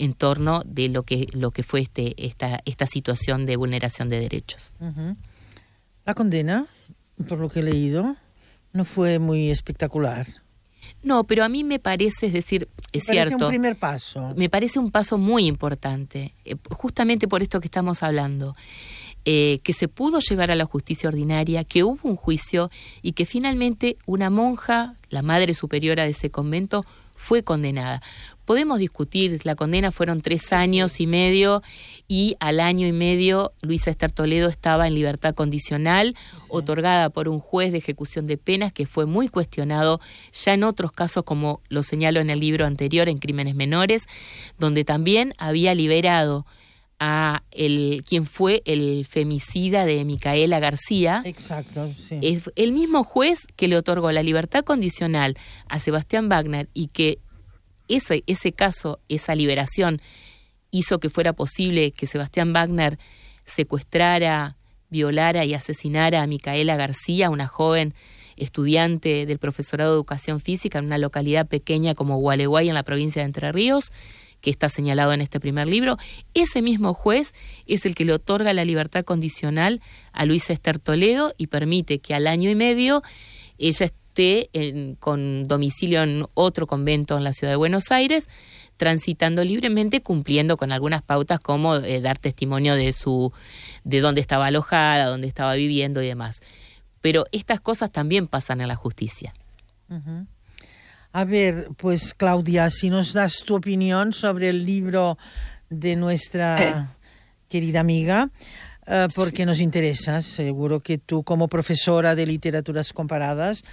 en torno de lo que fue esta situación de vulneración de derechos. Uh-huh. La condena, por lo que he leído, no fue muy espectacular. No, pero a mí me parece, es decir, es cierto. Me parece un primer paso. Me parece un paso muy importante, justamente por esto que estamos hablando. Que se pudo llevar a la justicia ordinaria, que hubo un juicio y que finalmente una monja, la madre superiora de ese convento, fue condenada. Podemos discutir, la condena fueron 3 años y medio y al año y medio Luisa Ester Toledo estaba en libertad condicional, otorgada por un juez de ejecución de penas que fue muy cuestionado ya en otros casos, como lo señalo en el libro anterior, en Crímenes Menores, donde también había liberado a quien fue el femicida de Micaela García. Exacto, sí. Es el mismo juez que le otorgó la libertad condicional a Sebastián Wagner y que ese caso, esa liberación, hizo que fuera posible que Sebastián Wagner secuestrara, violara y asesinara a Micaela García, una joven estudiante del profesorado de educación física en una localidad pequeña como Gualeguay, en la provincia de Entre Ríos, que está señalado en este primer libro. Ese mismo juez es el que le otorga la libertad condicional a Luisa Ester Toledo y permite que al año y medio ella esté con domicilio en otro convento en la ciudad de Buenos Aires, transitando libremente, cumpliendo con algunas pautas como dar testimonio de dónde estaba alojada, dónde estaba viviendo y demás. Pero estas cosas también pasan en la justicia. Uh-huh. A ver, pues Claudia, si nos das tu opinión sobre el libro de nuestra querida amiga, porque nos interesa. Seguro que tú, como profesora de literaturas comparadas,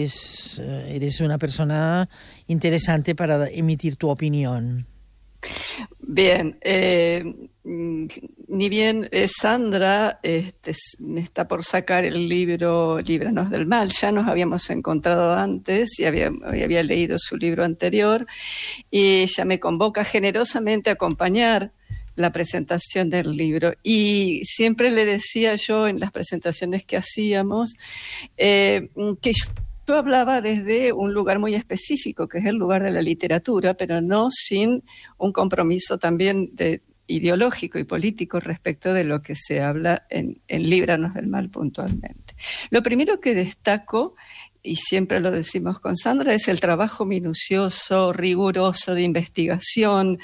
eres una persona interesante para emitir tu opinión. Bien, ni bien Sandra está por sacar el libro Líbranos del Mal. Ya nos habíamos encontrado antes y había leído su libro anterior, y ella me convoca generosamente a acompañar la presentación del libro. Y siempre le decía yo en las presentaciones que hacíamos que yo hablaba desde un lugar muy específico, que es el lugar de la literatura, pero no sin un compromiso también ideológico y político respecto de lo que se habla en Líbranos del Mal puntualmente. Lo primero que destaco, y siempre lo decimos con Sandra, es el trabajo minucioso, riguroso de investigación,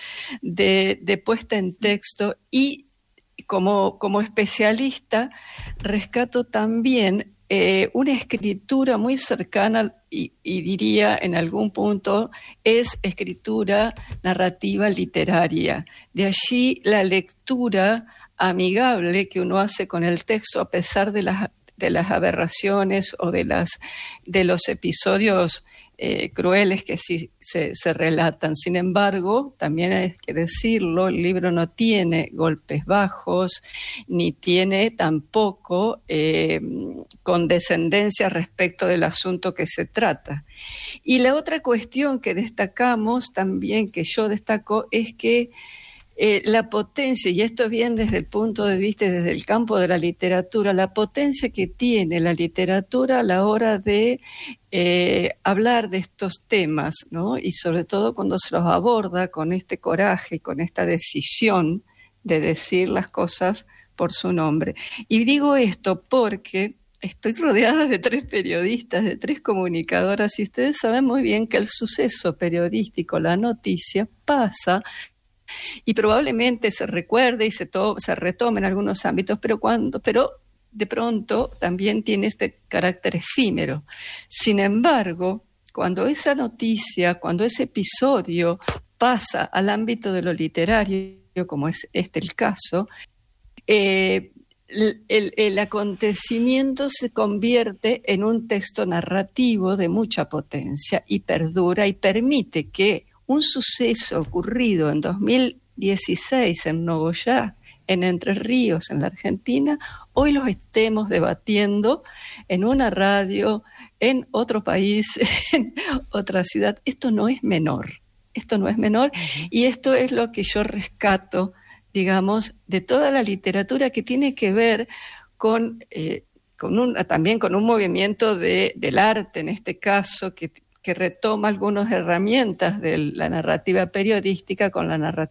de puesta en texto, y como especialista rescato también una escritura muy cercana y diría en algún punto es escritura narrativa literaria. De allí la lectura amigable que uno hace con el texto a pesar de las aberraciones o de los episodios crueles que sí se relatan. Sin embargo, también hay que decirlo, el libro no tiene golpes bajos, ni tiene tampoco condescendencia respecto del asunto que se trata. Y la otra cuestión que destacamos también, que yo destaco, es que la potencia, y esto bien desde el punto de vista, desde el campo de la literatura, la potencia que tiene la literatura a la hora de hablar de estos temas, ¿no? Y sobre todo cuando se los aborda con este coraje, con esta decisión de decir las cosas por su nombre. Y digo esto porque estoy rodeada de 3 periodistas, de 3 comunicadoras, y ustedes saben muy bien que el suceso periodístico, la noticia, pasa y probablemente se recuerde y se retome en algunos ámbitos, pero de pronto también tiene este carácter efímero. Sin embargo, cuando esa noticia, cuando ese episodio pasa al ámbito de lo literario, como es el caso, el acontecimiento se convierte en un texto narrativo de mucha potencia y perdura y permite que un suceso ocurrido en 2016 en Nogoyá, en Entre Ríos, en la Argentina, hoy lo estemos debatiendo en una radio, en otro país, en otra ciudad. Esto no es menor, y esto es lo que yo rescato, digamos, de toda la literatura, que tiene que ver también con un movimiento del arte, en este caso, que retoma algunas herramientas de la narrativa periodística con la narrativa